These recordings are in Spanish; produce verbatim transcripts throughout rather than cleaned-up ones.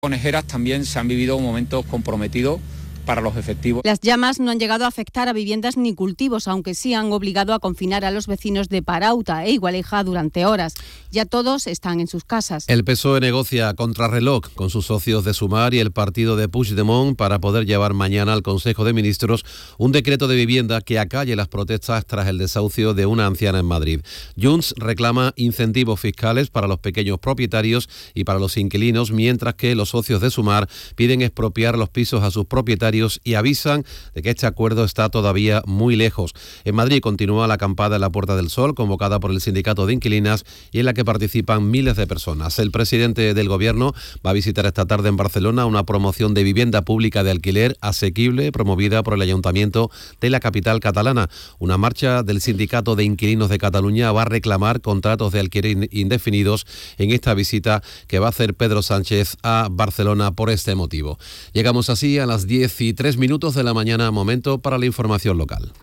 Conejeras también se han vivido momentos comprometidos para los efectivos. Las llamas no han llegado a afectar a viviendas ni cultivos, aunque sí han obligado a confinar a los vecinos de Parauta e Igualeja durante horas. Ya todos están en sus casas. El P S O E negocia a contrarreloj con sus socios de Sumar y el partido de Puigdemont para poder llevar mañana al Consejo de Ministros un decreto de vivienda que acalle las protestas tras el desahucio de una anciana en Madrid. Junts reclama incentivos fiscales para los pequeños propietarios y para los inquilinos, mientras que los socios de Sumar piden expropiar los pisos a sus propietarios y avisan de que este acuerdo está todavía muy lejos. En Madrid continúa la acampada en la Puerta del Sol, convocada por el Sindicato de Inquilinas y en la que participan miles de personas. El presidente del Gobierno va a visitar esta tarde en Barcelona una promoción de vivienda pública de alquiler asequible promovida por el Ayuntamiento de la capital catalana. Una marcha del Sindicato de Inquilinos de Cataluña va a reclamar contratos de alquiler indefinidos en esta visita que va a hacer Pedro Sánchez a Barcelona por este motivo. Llegamos así a las diez y tres minutos de la mañana, momento para la información local.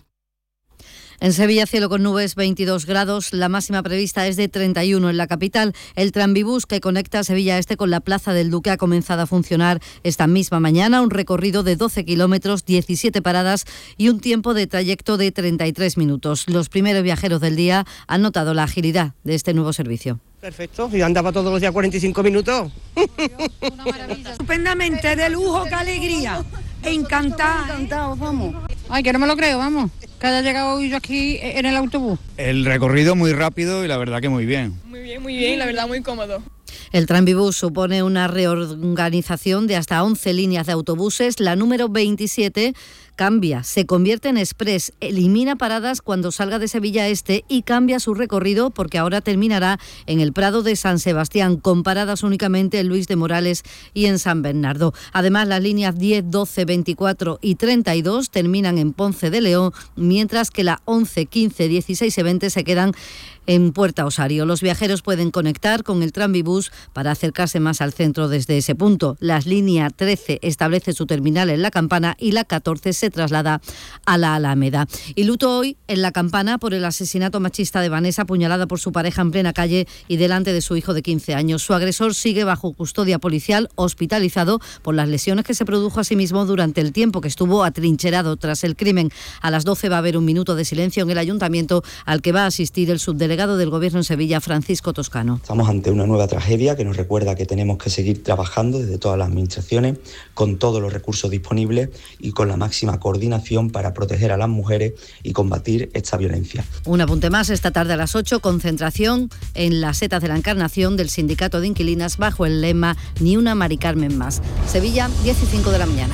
En Sevilla, cielo con nubes, veintidós grados, la máxima prevista es de treinta y uno en la capital. El tranvibús que conecta Sevilla Este con la Plaza del Duque ha comenzado a funcionar esta misma mañana, un recorrido de doce kilómetros, diecisiete paradas y un tiempo de trayecto de treinta y tres minutos. Los primeros viajeros del día han notado la agilidad de este nuevo servicio. Perfecto, yo andaba todos los días cuarenta y cinco minutos. Una maravilla. Estupendamente, de lujo, qué alegría. Encantada. Encantado, vamos. Ay, que no me lo creo, vamos. Que haya llegado hoy yo aquí en el autobús. El recorrido muy rápido y la verdad que muy bien. Muy bien, muy bien, la verdad muy cómodo. El tranvibús supone una reorganización de hasta once líneas de autobuses. La número veintisiete cambia, se convierte en express, elimina paradas cuando salga de Sevilla Este y cambia su recorrido porque ahora terminará en el Prado de San Sebastián, con paradas únicamente en Luis de Morales y en San Bernardo. Además, las líneas diez, doce, veinticuatro y treinta y dos terminan en Ponce de León, mientras que la once, quince, dieciséis y veinte se quedan en Puerta Osario. Los viajeros pueden conectar con el tranvibús para acercarse más al centro desde ese punto. La línea trece establece su terminal en La Campana y la catorce se traslada a la Alameda. Y luto hoy en La Campana por el asesinato machista de Vanessa, apuñalada por su pareja en plena calle y delante de su hijo de quince años. Su agresor sigue bajo custodia policial, hospitalizado por las lesiones que se produjo a sí mismo durante el tiempo que estuvo atrincherado tras el crimen. A las doce va a haber un minuto de silencio en el Ayuntamiento al que va a asistir el subdelegado del Gobierno en Sevilla, Francisco Toscano. Estamos ante una nueva tragedia que nos recuerda que tenemos que seguir trabajando desde todas las administraciones, con todos los recursos disponibles y con la máxima coordinación para proteger a las mujeres y combatir esta violencia. Un apunte más, esta tarde a las ocho, concentración en las Setas de la Encarnación del Sindicato de Inquilinas bajo el lema Ni una Mari Carmen más. Sevilla, diez y cinco de la mañana.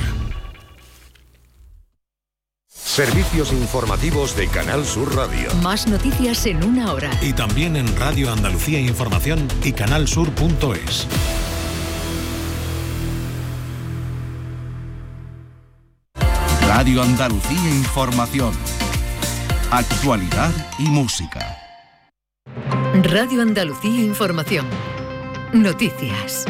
Servicios informativos de Canal Sur Radio. Más noticias en una hora. Y también en Radio Andalucía Información y canalsur punto es. Radio Andalucía Información. Actualidad y música. Radio Andalucía Información. Noticias.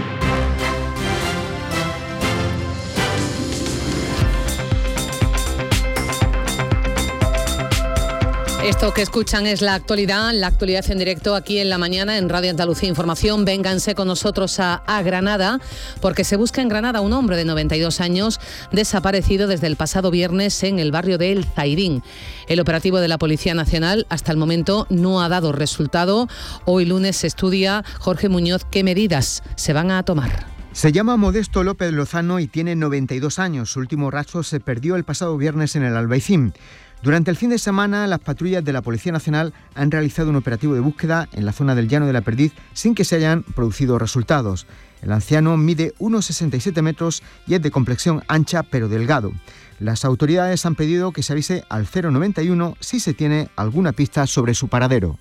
Esto que escuchan es la actualidad, la actualidad en directo aquí en la mañana en Radio Andalucía Información. Vénganse con nosotros a, a Granada, porque se busca en Granada un hombre de noventa y dos años desaparecido desde el pasado viernes en el barrio de El Zairín. El operativo de la Policía Nacional hasta el momento no ha dado resultado. Hoy lunes se estudia, Jorge Muñoz, qué medidas se van a tomar. Se llama Modesto López Lozano y tiene noventa y dos años. Su último rastro se perdió el pasado viernes en el Albaicín. Durante el fin de semana, las patrullas de la Policía Nacional han realizado un operativo de búsqueda en la zona del Llano de la Perdiz sin que se hayan producido resultados. El anciano mide uno coma sesenta y siete metros y es de complexión ancha pero delgado. Las autoridades han pedido que se avise al cero noventa y uno si se tiene alguna pista sobre su paradero.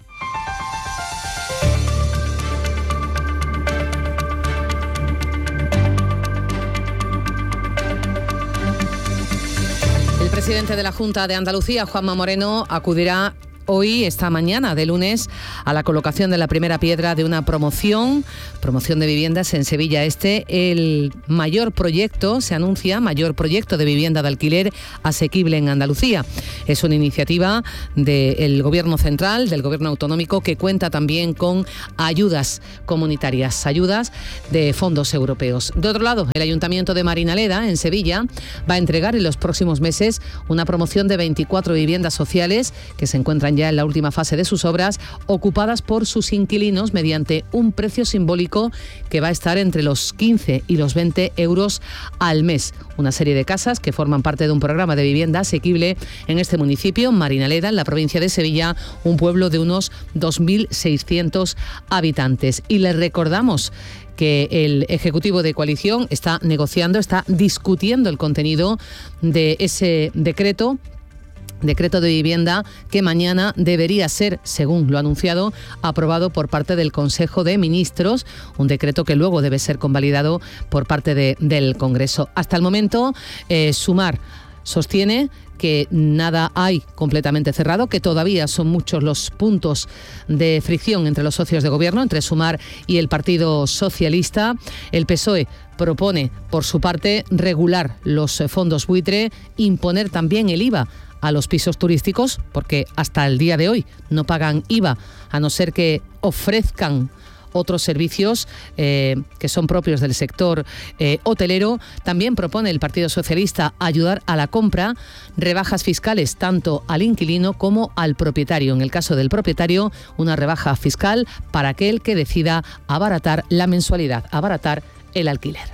El presidente de la Junta de Andalucía, Juanma Moreno, acudirá hoy, esta mañana de lunes, a la colocación de la primera piedra de una promoción, promoción de viviendas en Sevilla Este. El mayor proyecto, se anuncia, mayor proyecto de vivienda de alquiler asequible en Andalucía. Es una iniciativa del Gobierno central, del Gobierno autonómico, que cuenta también con ayudas comunitarias, ayudas de fondos europeos. De otro lado, el Ayuntamiento de Marinaleda, en Sevilla, va a entregar en los próximos meses una promoción de veinticuatro viviendas sociales que se encuentran ya en la última fase de sus obras, ocupadas por sus inquilinos mediante un precio simbólico que va a estar entre los quince y los veinte euros al mes. Una serie de casas que forman parte de un programa de vivienda asequible en este municipio, Marinaleda, en la provincia de Sevilla, un pueblo de unos dos mil seiscientos habitantes. Y les recordamos que el Ejecutivo de Coalición está negociando, está discutiendo el contenido de ese decreto Decreto de vivienda que mañana debería ser, según lo anunciado, aprobado por parte del Consejo de Ministros, un decreto que luego debe ser convalidado por parte de, del Congreso. Hasta el momento, eh, Sumar sostiene que nada hay completamente cerrado, que todavía son muchos los puntos de fricción entre los socios de gobierno, entre Sumar y el Partido Socialista. El P S O E propone, por su parte, regular los fondos buitre, imponer también el I V A a los pisos turísticos, porque hasta el día de hoy no pagan I V A, a no ser que ofrezcan otros servicios eh, que son propios del sector eh, hotelero. También propone el Partido Socialista ayudar a la compra, rebajas fiscales tanto al inquilino como al propietario. En el caso del propietario, una rebaja fiscal para aquel que decida abaratar la mensualidad, abaratar el alquiler.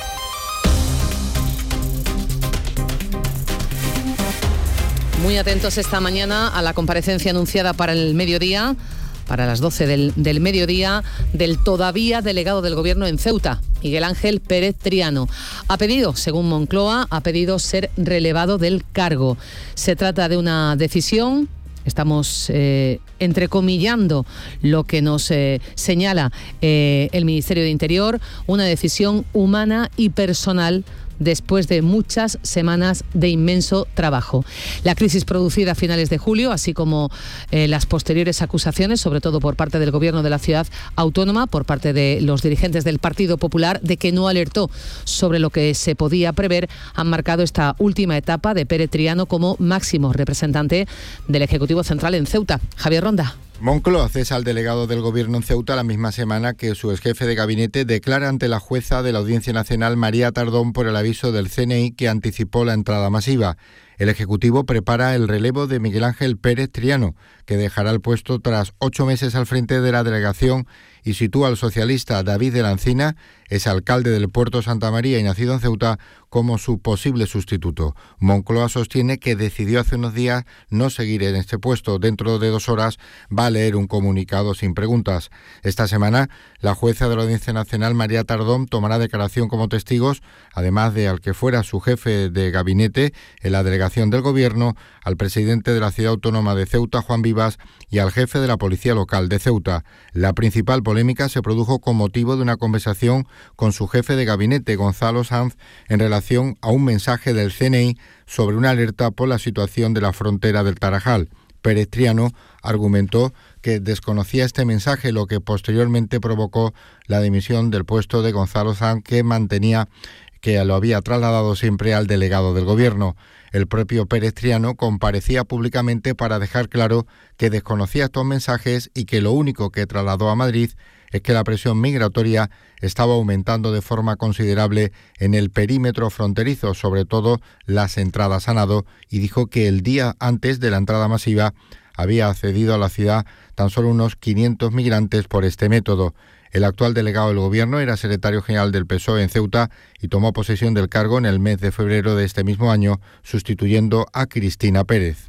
Muy atentos esta mañana a la comparecencia anunciada para el mediodía, para las doce del, del mediodía, del todavía delegado del Gobierno en Ceuta, Miguel Ángel Pérez Triano. Ha pedido, según Moncloa, ha pedido ser relevado del cargo. Se trata de una decisión, estamos eh, entrecomillando lo que nos eh, señala eh, el Ministerio de Interior, una decisión humana y personal después de muchas semanas de inmenso trabajo. La crisis producida a finales de julio, así como eh, las posteriores acusaciones, sobre todo por parte del Gobierno de la Ciudad Autónoma, por parte de los dirigentes del Partido Popular, de que no alertó sobre lo que se podía prever, han marcado esta última etapa de Pérez Triano como máximo representante del Ejecutivo Central en Ceuta. Javier Ronda. Moncloa cesa al delegado del Gobierno en Ceuta la misma semana que su exjefe de gabinete declara ante la jueza de la Audiencia Nacional, María Tardón, por el aviso del C N I que anticipó la entrada masiva. El Ejecutivo prepara el relevo de Miguel Ángel Pérez Triano, que dejará el puesto tras ocho meses al frente de la delegación, y sitúa al socialista David de la Encina, ex alcalde del Puerto Santa María y nacido en Ceuta, como su posible sustituto. Moncloa sostiene que decidió hace unos días no seguir en este puesto. Dentro de dos horas va a leer un comunicado sin preguntas. Esta semana, la jueza de la Audiencia Nacional, María Tardón, tomará declaración como testigos, además de al que fuera su jefe de gabinete en la delegación del Gobierno, al presidente de la Ciudad Autónoma de Ceuta, Juan Vivas, y al jefe de la Policía Local de Ceuta. La principal polémica se produjo con motivo de una conversación con su jefe de gabinete, Gonzalo Sanz, en relación a un mensaje del C N I sobre una alerta por la situación de la frontera del Tarajal. Pérez Triano argumentó que desconocía este mensaje, lo que posteriormente provocó la dimisión del puesto de Gonzalo Sanz, que mantenía que lo había trasladado siempre al delegado del Gobierno. El propio Pérez Triano comparecía públicamente para dejar claro que desconocía estos mensajes y que lo único que trasladó a Madrid es que la presión migratoria estaba aumentando de forma considerable en el perímetro fronterizo, sobre todo las entradas a nado, y dijo que el día antes de la entrada masiva había accedido a la ciudad tan solo unos quinientos migrantes por este método. El actual delegado del Gobierno era secretario general del P S O E en Ceuta y tomó posesión del cargo en el mes de febrero de este mismo año, sustituyendo a Cristina Pérez.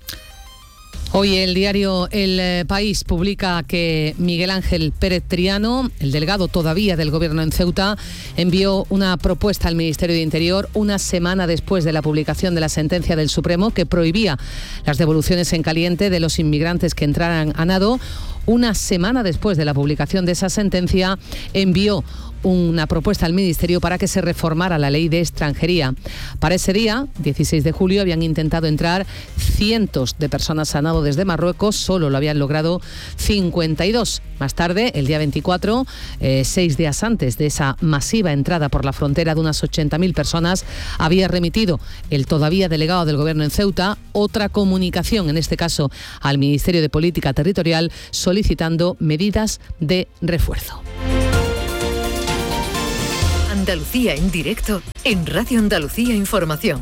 Hoy el diario El País publica que Miguel Ángel Pérez Triano, el delegado todavía del Gobierno en Ceuta, envió una propuesta al Ministerio de Interior una semana después de la publicación de la sentencia del Supremo que prohibía las devoluciones en caliente de los inmigrantes que entraran a nado. Una semana después de la publicación de esa sentencia, envió una propuesta al Ministerio para que se reformara la ley de extranjería. Para ese día, dieciséis de julio, habían intentado entrar cientos de personas a nado desde Marruecos, solo lo habían logrado cincuenta y dos. Más tarde, el día veinticuatro, eh, seis días antes de esa masiva entrada por la frontera de unas ochenta mil personas, había remitido el todavía delegado del Gobierno en Ceuta otra comunicación, en este caso al Ministerio de Política Territorial, solicitando medidas de refuerzo. Andalucía en directo en Radio Andalucía Información.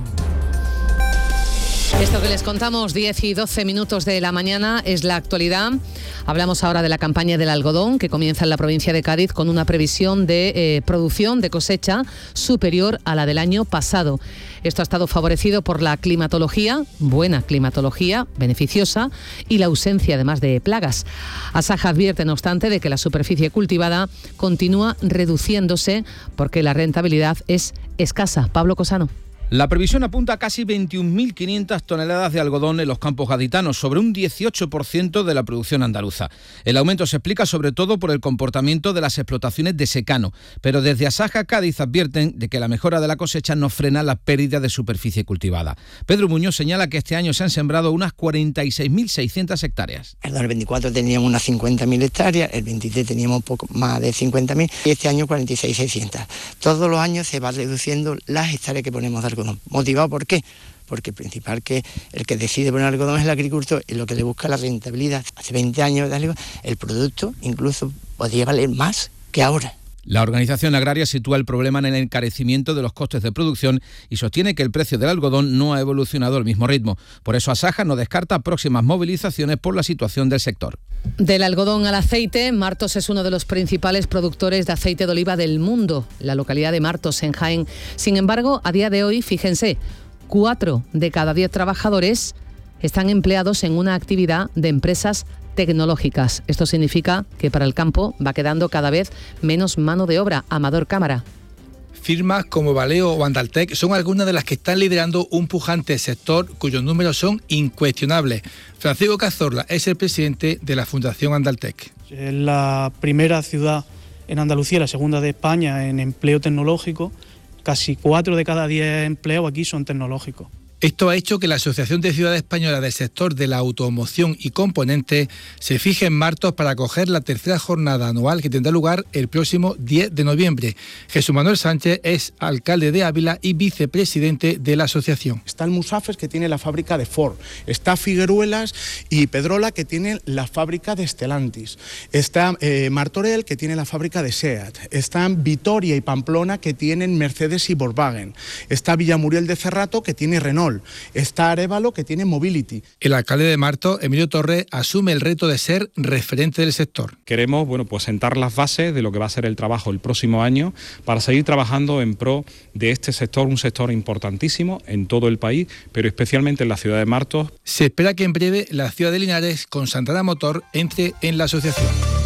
Esto que les contamos, diez y doce minutos de la mañana, es la actualidad. Hablamos ahora de la campaña del algodón, que comienza en la provincia de Cádiz con una previsión de eh, producción de cosecha superior a la del año pasado. Esto ha estado favorecido por la climatología, buena climatología, beneficiosa, y la ausencia además de plagas. Asaja advierte, no obstante, de que la superficie cultivada continúa reduciéndose porque la rentabilidad es escasa. Pablo Cosano. La previsión apunta a casi veintiún mil quinientas toneladas de algodón en los campos gaditanos, sobre un dieciocho por ciento de la producción andaluza. El aumento se explica sobre todo por el comportamiento de las explotaciones de secano, pero desde Asaja Cádiz advierten de que la mejora de la cosecha no frena la pérdida de superficie cultivada. Pedro Muñoz señala que este año se han sembrado unas cuarenta y seis mil seiscientas hectáreas. En el veinticuatro teníamos unas cincuenta mil hectáreas, el veintitrés teníamos un poco más de cincuenta mil y este año cuarenta y seis mil seiscientas. Todos los años se va reduciendo las hectáreas que ponemos de algodón. ¿Motivado por qué? Porque el principal que el que decide poner algodón es el agricultor y lo que le busca la rentabilidad. Hace veinte años el producto incluso podría valer más que ahora. La organización agraria sitúa el problema en el encarecimiento de los costes de producción y sostiene que el precio del algodón no ha evolucionado al mismo ritmo. Por eso Asaja no descarta próximas movilizaciones por la situación del sector. Del algodón al aceite, Martos es uno de los principales productores de aceite de oliva del mundo, la localidad de Martos, en Jaén. Sin embargo, a día de hoy, fíjense, cuatro de cada diez trabajadores están empleados en una actividad de empresas tecnológicas. Esto significa que para el campo va quedando cada vez menos mano de obra. Amador Cámara. Firmas como Valeo o Andaltec son algunas de las que están liderando un pujante sector cuyos números son incuestionables. Francisco Cazorla es el presidente de la Fundación Andaltec. Es la primera ciudad en Andalucía, la segunda de España en empleo tecnológico. Casi cuatro de cada diez empleos aquí son tecnológicos. Esto ha hecho que la Asociación de Ciudades Españolas del sector de la automoción y componentes se fije en Martos para acoger la tercera jornada anual que tendrá lugar el próximo diez de noviembre. Jesús Manuel Sánchez es alcalde de Ávila y vicepresidente de la asociación. Está el Musafes, que tiene la fábrica de Ford, está Figueruelas y Pedrola, que tiene la fábrica de Stellantis, está eh, Martorell, que tiene la fábrica de SEAT, están Vitoria y Pamplona, que tienen Mercedes y Volkswagen, está Villamuriel de Cerrato, que tiene Renault, está Arévalo, que tiene Mobility. El alcalde de Martos, Emilio Torres, asume el reto de ser referente del sector. Queremos, bueno, pues sentar las bases de lo que va a ser el trabajo el próximo año para seguir trabajando en pro de este sector, un sector importantísimo en todo el país, pero especialmente en la ciudad de Martos. Se espera que en breve la ciudad de Linares con Santana Motor entre en la asociación.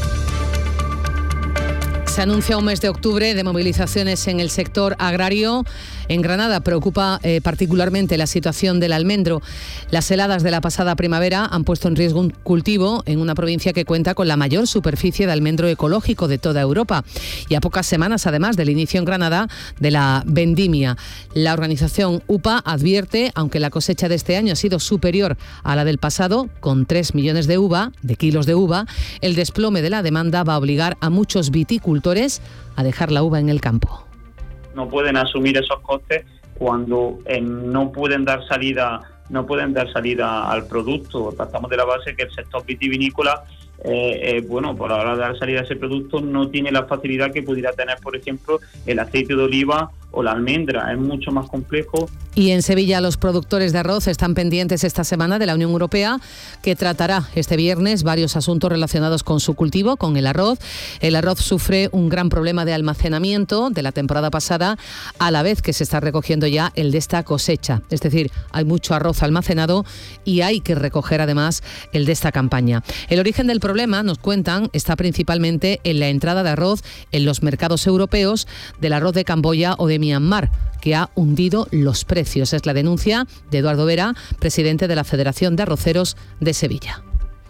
Se anuncia un mes de octubre de movilizaciones en el sector agrario. En Granada preocupa eh, particularmente la situación del almendro. Las heladas de la pasada primavera han puesto en riesgo un cultivo en una provincia que cuenta con la mayor superficie de almendro ecológico de toda Europa. Y a pocas semanas, además, del inicio en Granada de la vendimia. La organización U P A advierte, aunque la cosecha de este año ha sido superior a la del pasado, con tres millones de uva, de kilos de uva, el desplome de la demanda va a obligar a muchos viticultores a dejar la uva en el campo. No pueden asumir esos costes cuando eh, no pueden dar salida, no pueden dar salida al producto. Partamos de la base que el sector vitivinícola, eh, eh, bueno, por la hora de dar salida a ese producto no tiene la facilidad que pudiera tener, por ejemplo, el aceite de oliva o la almendra. Es mucho más complejo. Y en Sevilla los productores de arroz están pendientes esta semana de la Unión Europea, que tratará este viernes varios asuntos relacionados con su cultivo, con el arroz. El arroz sufre un gran problema de almacenamiento de la temporada pasada, a la vez que se está recogiendo ya el de esta cosecha. Es decir, hay mucho arroz almacenado y hay que recoger además el de esta campaña. El origen del problema, nos cuentan, está principalmente en la entrada de arroz en los mercados europeos, del arroz de Camboya o de Myanmar, que ha hundido los precios. Es la denuncia de Eduardo Vera, presidente de la Federación de Arroceros de Sevilla.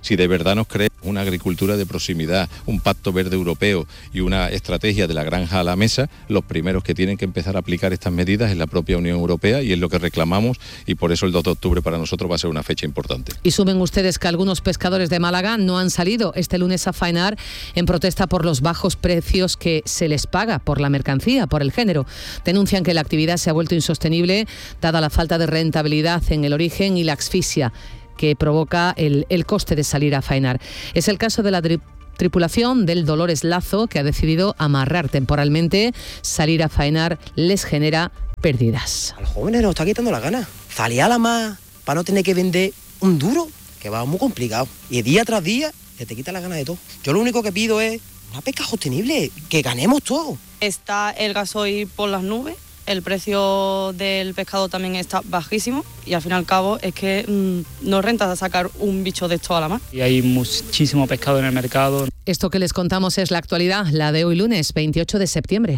Si de verdad nos creemos una agricultura de proximidad, un pacto verde europeo y una estrategia de la granja a la mesa, los primeros que tienen que empezar a aplicar estas medidas es la propia Unión Europea y es lo que reclamamos, y por eso el dos de octubre para nosotros va a ser una fecha importante. Y sumen ustedes que algunos pescadores de Málaga no han salido este lunes a faenar en protesta por los bajos precios que se les paga por la mercancía, por el género. Denuncian que la actividad se ha vuelto insostenible dada la falta de rentabilidad en el origen y la asfixia que provoca el, el coste de salir a faenar. Es el caso de la tri- tripulación del Dolores Lazo, que ha decidido amarrar temporalmente. Salir a faenar les genera pérdidas. A los jóvenes nos está quitando la gana. Salir a la mar para no tener que vender un duro, que va muy complicado. Y día tras día que te quita la gana de todo. Yo lo único que pido es una pesca sostenible, que ganemos todo. Está el gasoil por las nubes. El precio del pescado también está bajísimo y al fin y al cabo es que mmm, no renta sacar un bicho de esto a la mar. Y hay muchísimo pescado en el mercado. Esto que les contamos es la actualidad, la de hoy lunes veintiocho de septiembre.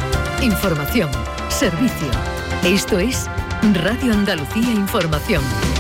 Información, servicio. Esto es Radio Andalucía Información.